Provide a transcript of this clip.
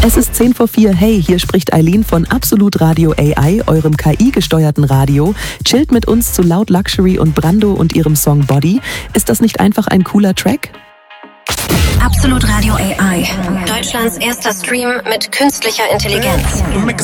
Es ist 10 vor 4. Hey, hier spricht Eileen von Absolut Radio AI, eurem KI-gesteuerten Radio. Chillt mit uns zu Loud Luxury und Brando und ihrem Song Body. Ist das nicht einfach ein cooler Track? Absolut Radio AI. Deutschlands erster Stream mit künstlicher Intelligenz.